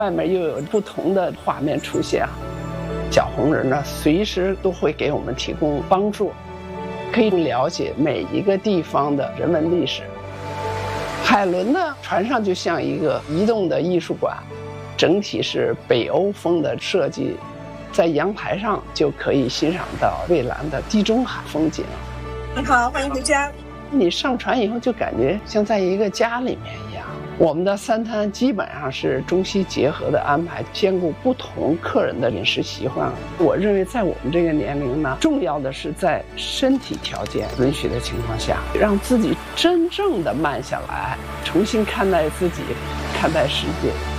外面又有不同的画面出现。小红人呢，随时都会给我们提供帮助，可以了解每一个地方的人文历史。海伦呢，船上就像一个移动的艺术馆，整体是北欧风的设计，在阳台上就可以欣赏到蔚蓝的地中海风景。 你好，欢迎回家。 你上船以后就感觉像在一个家里面一样。我们的3餐基本上是中西结合的安排，兼顾不同客人的饮食习惯。我认为在我们这个年龄呢，重要的是在身体条件允许的情况下，让自己真正的慢下来，重新看待自己，看待世界。